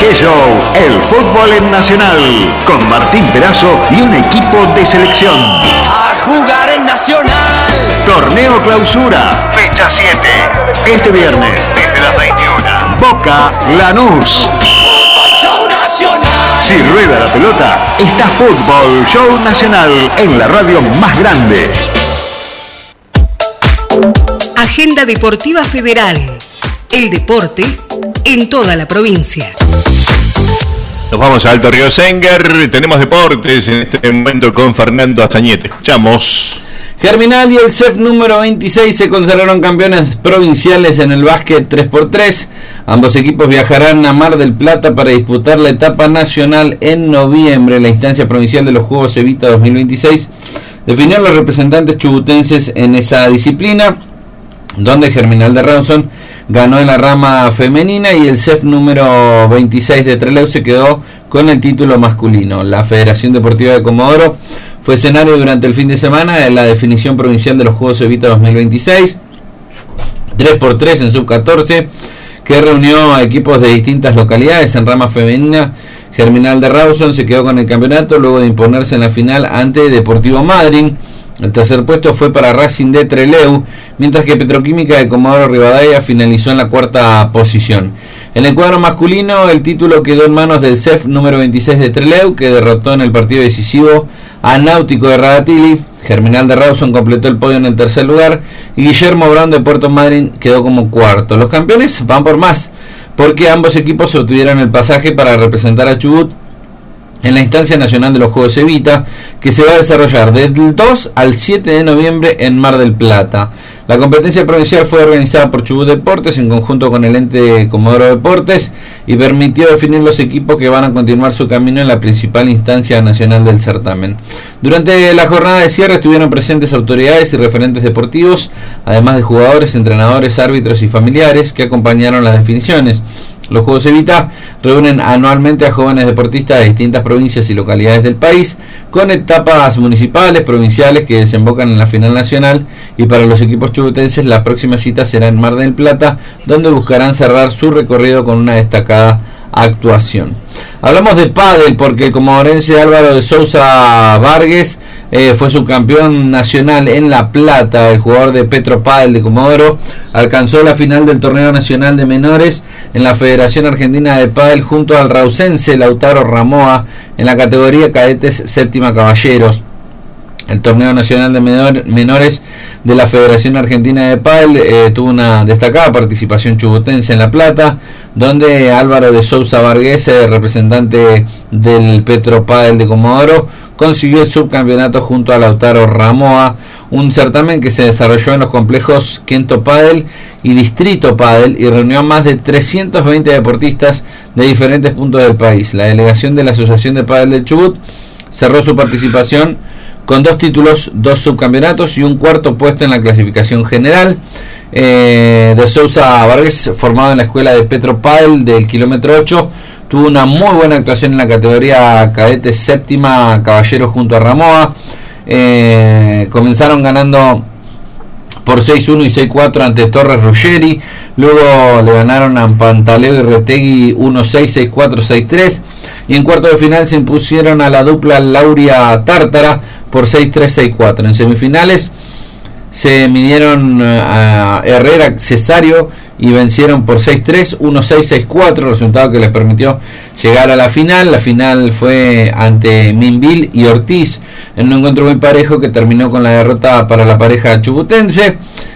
Show, el fútbol en Nacional, con Martín Perazo y un equipo de selección. A jugar en Nacional. Torneo Clausura, fecha 7. Este viernes, desde las 21. Boca Lanús. Show Nacional. Si rueda la pelota, está Fútbol Show Nacional en la radio más grande. Agenda Deportiva Federal. El deporte en toda la provincia. Nos vamos a Alto Río Senguer. Tenemos deportes en este momento con Fernando Astañete. Escuchamos. Germinal y el CEF número 26 se consagraron campeones provinciales en el básquet 3x3. Ambos equipos viajarán a Mar del Plata para disputar la etapa nacional en noviembre. La instancia provincial de los Juegos Evita 2026 definió a los representantes chubutenses en esa disciplina, donde Germinal de Rawson ganó en la rama femenina y el CEF número 26 de Trelew se quedó con el título masculino. La Federación Deportiva de Comodoro fue escenario durante el fin de semana de la definición provincial de los Juegos Evita 2026 3x3 en sub-14, que reunió a equipos de distintas localidades. En rama femenina, Germinal de Rawson se quedó con el campeonato luego de imponerse en la final ante Deportivo Madryn. El tercer puesto fue para Racing de Trelew, mientras que Petroquímica de Comodoro Rivadavia finalizó en la cuarta posición. En el cuadro masculino, el título quedó en manos del CEF número 26 de Trelew, que derrotó en el partido decisivo a Náutico de Radatili. Germinal de Rawson completó el podio en el tercer lugar y Guillermo Brown de Puerto Madryn quedó como cuarto. Los campeones van por más, porque ambos equipos obtuvieron el pasaje para representar a Chubut en la instancia nacional de los Juegos Evita, que se va a desarrollar del 2 al 7 de noviembre en Mar del Plata. La competencia provincial fue organizada por Chubut Deportes en conjunto con el ente Comodoro Deportes y permitió definir los equipos que van a continuar su camino en la principal instancia nacional del certamen. Durante la jornada de cierre estuvieron presentes autoridades y referentes deportivos, además de jugadores, entrenadores, árbitros y familiares que acompañaron las definiciones. Los Juegos Evita reúnen anualmente a jóvenes deportistas de distintas provincias y localidades del país, con etapas municipales, provinciales que desembocan en la final nacional, y para los equipos chubutenses la próxima cita será en Mar del Plata, donde buscarán cerrar su recorrido con una destacada actuación. Hablamos de pádel porque el comodorense Álvaro de Sousa Vargas fue subcampeón nacional en La Plata. El jugador de Petro Pádel de Comodoro alcanzó la final del torneo nacional de menores en la Federación Argentina de Pádel junto al rausense Lautaro Ramoa en la categoría cadetes séptima caballeros. El torneo nacional de menores de la Federación Argentina de Pádel tuvo una destacada participación chubutense en La Plata, donde Álvaro de Sousa Vargas, representante del Petro Pádel de Comodoro, consiguió el subcampeonato junto a Lautaro Ramoa, un certamen que se desarrolló en los complejos Quinto Pádel y Distrito Pádel y reunió a más de 320 deportistas de diferentes puntos del país. La delegación de la Asociación de Pádel de Chubut cerró su participación con 2 títulos, 2 subcampeonatos y un cuarto puesto en la clasificación general. De Sousa Vargas, formado en la escuela de Petro Pádel del kilómetro 8, tuvo una muy buena actuación en la categoría cadete séptima caballero junto a Ramoa. Comenzaron ganando por 6-1 y 6-4 ante Torres Ruggeri, luego le ganaron a Pantaleo y Retegui 1-6, 6-4, 6-3, y en cuarto de final se impusieron a la dupla Lauria Tártara por 6-3, 6-4. En semifinales se midieron a Herrera Cesario y vencieron por 6-3, 1-6, 6-4, resultado que les permitió llegar a la final. La final fue ante Minville y Ortiz en un encuentro muy parejo que terminó con la derrota para la pareja chubutense.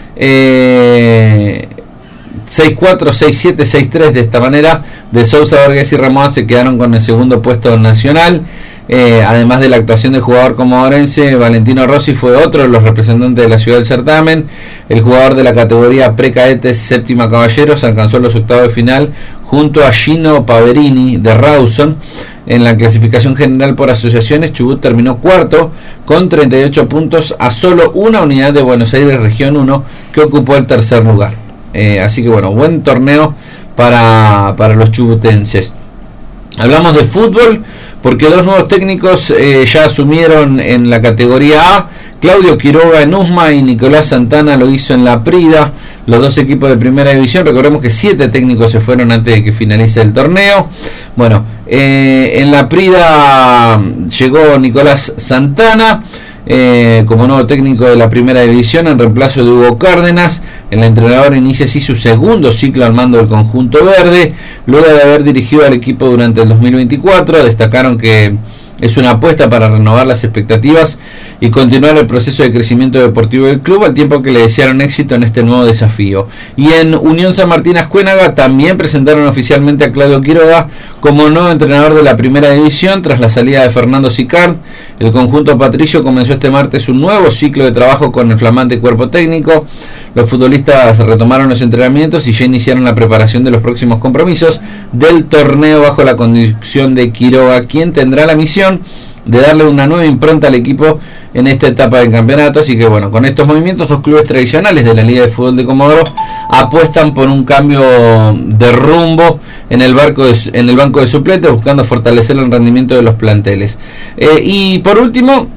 6-4, 6-7, 6-3. De esta manera, de Sousa Vargas y Ramoa se quedaron con el segundo puesto nacional. Además de la actuación del jugador comodorense, Valentino Rossi fue otro de los representantes de la ciudad del certamen. El jugador de la categoría precadetes séptima caballeros alcanzó los octavos de final junto a Gino Paverini de Rawson. En la clasificación general por asociaciones, Chubut terminó cuarto con 38 puntos, a solo una unidad de Buenos Aires Región 1, que ocupó el tercer lugar. Así que bueno, buen torneo para los chubutenses. Hablamos de fútbol porque dos nuevos técnicos ya asumieron en la categoría A. Claudio Quiroga en Usma y Nicolás Santana lo hizo en La Prida, los dos equipos de primera división. Recordemos que 7 técnicos se fueron antes de que finalice el torneo. Bueno, en La Prida llegó Nicolás Santana como nuevo técnico de la primera división en reemplazo de Hugo Cárdenas. El entrenador inicia así su segundo ciclo al mando del conjunto verde, luego de haber dirigido al equipo durante el 2024. Destacaron que es una apuesta para renovar las expectativas y continuar el proceso de crecimiento deportivo del club, al tiempo que le desearon éxito en este nuevo desafío. Y en Unión San Martín Ascuénaga también presentaron oficialmente a Claudio Quiroga como nuevo entrenador de la primera división tras la salida de Fernando Sicard. El conjunto Patricio comenzó este martes un nuevo ciclo de trabajo con el flamante cuerpo técnico. Los futbolistas retomaron los entrenamientos y ya iniciaron la preparación de los próximos compromisos del torneo bajo la conducción de Quiroga, quien tendrá la misión de darle una nueva impronta al equipo en esta etapa del campeonato. Así que bueno, con estos movimientos, dos clubes tradicionales de la Liga de Fútbol de Comodoro apuestan por un cambio de rumbo en el banco de suplentes, buscando fortalecer el rendimiento de los planteles. Y por último,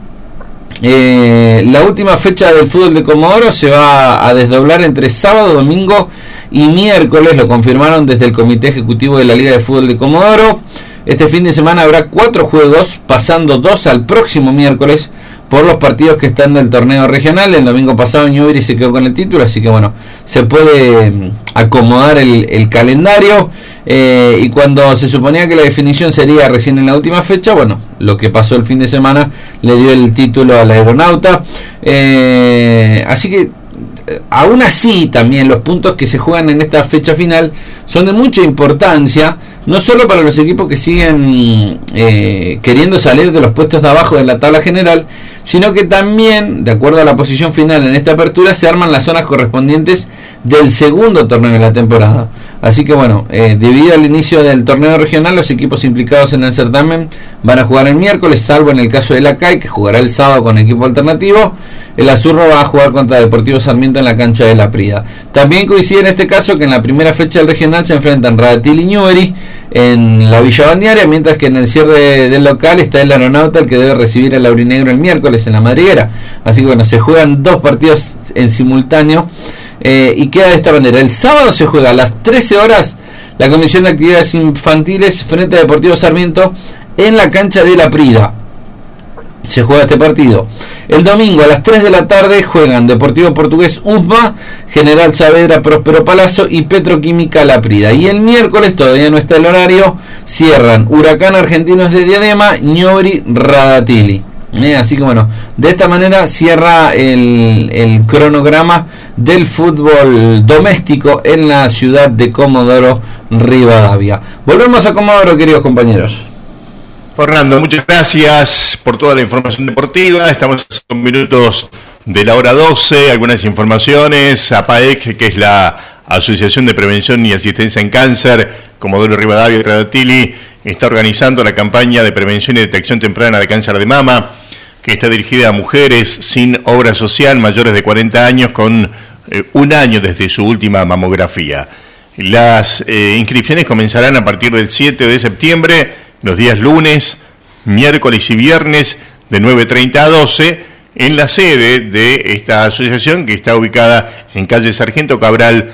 la última fecha del fútbol de Comodoro se va a desdoblar entre sábado, domingo y miércoles. Lo confirmaron desde el Comité Ejecutivo de la Liga de Fútbol de Comodoro. Este fin de semana habrá 4 juegos, pasando 2 al próximo miércoles por los partidos que están del torneo regional. El domingo pasado Newbery se quedó con el título, así que bueno, se puede acomodar el calendario. Y cuando se suponía que la definición sería recién en la última fecha, bueno, lo que pasó el fin de semana le dio el título al Aeronauta. Así que aún así también los puntos que se juegan en esta fecha final son de mucha importancia, no solo para los equipos que siguen queriendo salir de los puestos de abajo de la tabla general, sino que también, de acuerdo a la posición final en esta apertura, se arman las zonas correspondientes del segundo torneo de la temporada. Así que bueno, debido al inicio del torneo regional, los equipos implicados en el certamen van a jugar el miércoles, salvo en el caso de la CAI, que jugará el sábado con equipo alternativo. El Azurro va a jugar contra Deportivo Sarmiento en la cancha de La Prida. También coincide en este caso que en la primera fecha del regional se enfrentan Radatil y Newbery en la Villa Balnearia, mientras que en el cierre del local está el Aeronauta, el que debe recibir al Aurinegro el miércoles en la Madriguera. Así que bueno, se juegan 2 partidos en simultáneo. Y queda de esta manera: el sábado se juega a las 13 horas la Comisión de Actividades Infantiles frente a Deportivo Sarmiento en la cancha de La Prida. Se juega este partido. El domingo a las 3 de la tarde juegan Deportivo Portugués Usma, General Saavedra Próspero Palazzo y Petroquímica La Prida. Y el miércoles, todavía no está el horario, cierran Huracán Argentinos de Diadema, Newbery Radatili. Así que bueno, de esta manera cierra el cronograma del fútbol doméstico en la ciudad de Comodoro Rivadavia. Volvemos a Comodoro, queridos compañeros. Fernando, muchas gracias por toda la información deportiva. Estamos a 5 minutos de la hora 12. Algunas informaciones. APAEC, que es la Asociación de Prevención y Asistencia en Cáncer, Comodoro Rivadavia y Radatili, está organizando la campaña de prevención y detección temprana de cáncer de mama, que está dirigida a mujeres sin obra social mayores de 40 años con 1 año desde su última mamografía. Las inscripciones comenzarán a partir del 7 de septiembre, los días lunes, miércoles y viernes de 9:30 a 12, en la sede de esta asociación, que está ubicada en calle Sargento Cabral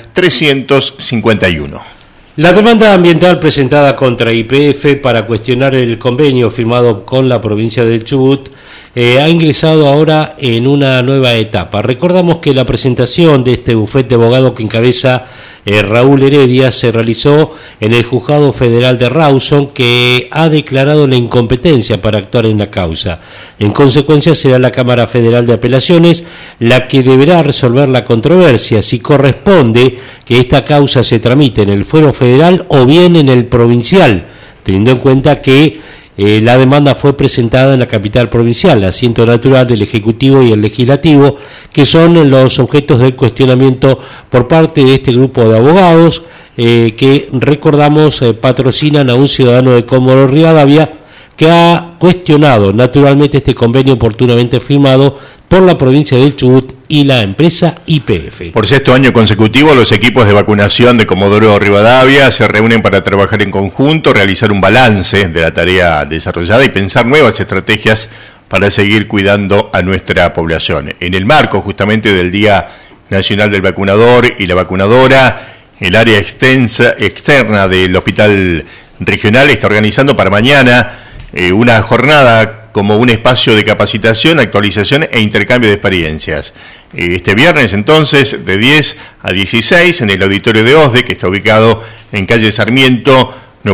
351. La demanda ambiental presentada contra YPF para cuestionar el convenio firmado con la provincia del Chubut ha ingresado ahora en una nueva etapa. Recordamos que la presentación de este bufete de abogados que encabeza Raúl Heredia se realizó en el Juzgado Federal de Rawson, que ha declarado la incompetencia para actuar en la causa. En consecuencia, será la Cámara Federal de Apelaciones la que deberá resolver la controversia, si corresponde que esta causa se tramite en el fuero federal o bien en el provincial, teniendo en cuenta que la demanda fue presentada en la capital provincial, asiento natural del Ejecutivo y el Legislativo, que son los objetos del cuestionamiento por parte de este grupo de abogados que, recordamos, patrocinan a un ciudadano de Comodoro Rivadavia que ha cuestionado naturalmente este convenio oportunamente firmado por la provincia del Chubut y la empresa YPF. Por sexto año consecutivo, los equipos de vacunación de Comodoro Rivadavia se reúnen para trabajar en conjunto, realizar un balance de la tarea desarrollada y pensar nuevas estrategias para seguir cuidando a nuestra población. En el marco justamente del Día Nacional del Vacunador y la Vacunadora, el área externa del Hospital Regional está organizando para mañana una jornada como un espacio de capacitación, actualización e intercambio de experiencias. Este viernes, entonces, de 10 a 16, en el auditorio de OSDE, que está ubicado en calle Sarmiento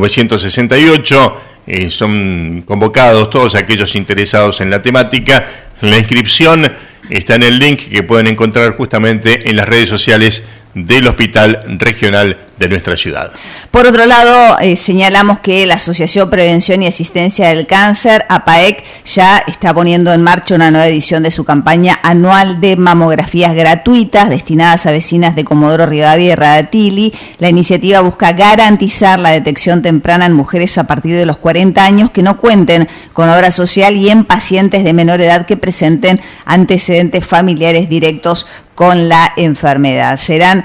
968, son convocados todos aquellos interesados en la temática. La inscripción está en el link que pueden encontrar justamente en las redes sociales del Hospital Regional de nuestra ciudad. Por otro lado, señalamos que la Asociación Prevención y Asistencia del Cáncer, APAEC, ya está poniendo en marcha una nueva edición de su campaña anual de mamografías gratuitas destinadas a vecinas de Comodoro Rivadavia y Radatili. La iniciativa busca garantizar la detección temprana en mujeres a partir de los 40 años que no cuenten con obra social y en pacientes de menor edad que presenten antecedentes familiares directos con la enfermedad. Serán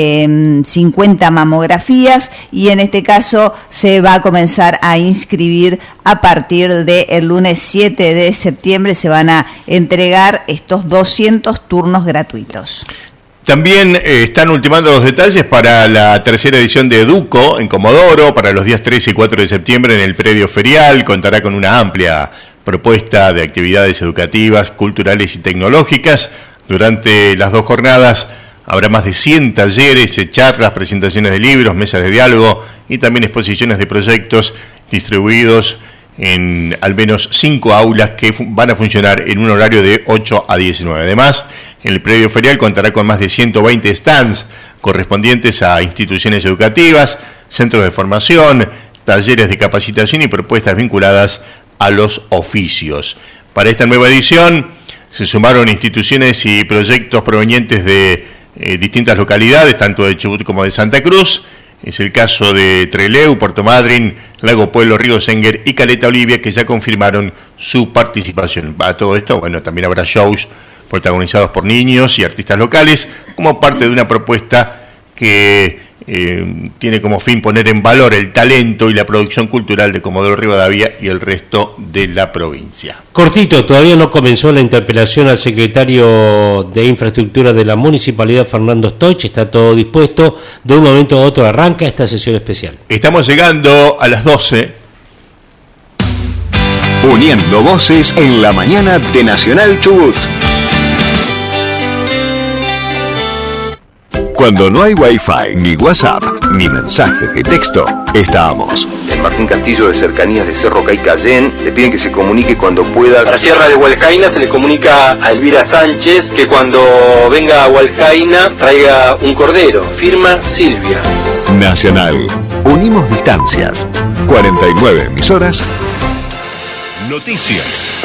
50 mamografías y en este caso se va a comenzar a inscribir a partir del lunes 7 de septiembre. Se van a entregar estos 200 turnos gratuitos. También están ultimando los detalles para la tercera edición de Educo en Comodoro para los días 3 y 4 de septiembre en el predio ferial. Contará con una amplia propuesta de actividades educativas, culturales y tecnológicas. Durante las 2 jornadas habrá más de 100 talleres, charlas, presentaciones de libros, mesas de diálogo y también exposiciones de proyectos distribuidos en al menos 5 aulas que van a funcionar en un horario de 8 a 19. Además, el predio ferial contará con más de 120 stands correspondientes a instituciones educativas, centros de formación, talleres de capacitación y propuestas vinculadas a los oficios. Para esta nueva edición se sumaron instituciones y proyectos provenientes de distintas localidades, tanto de Chubut como de Santa Cruz. Es el caso de Trelew, Puerto Madryn, Lago Pueblo, Río Senguer y Caleta Olivia, que ya confirmaron su participación. A todo esto, bueno, también habrá shows protagonizados por niños y artistas locales, como parte de una propuesta que tiene como fin poner en valor el talento y la producción cultural de Comodoro Rivadavia y el resto de la provincia. Cortito, todavía no comenzó la interpelación al secretario de Infraestructura de la Municipalidad, Fernando Stoich. Está todo dispuesto. De un momento a otro arranca esta sesión especial. Estamos llegando a las 12. Uniendo voces en la mañana de Nacional Chubut. Cuando no hay Wi-Fi, ni WhatsApp, ni mensajes de texto, estábamos. En Martín Castillo, de Cercanías de Cerro Caicayén, le piden que se comunique cuando pueda. Para Sierra de Hualcaina se le comunica a Elvira Sánchez que cuando venga a Hualcaina traiga un cordero. Firma Silvia. Nacional. Unimos distancias. 49 emisoras. Noticias.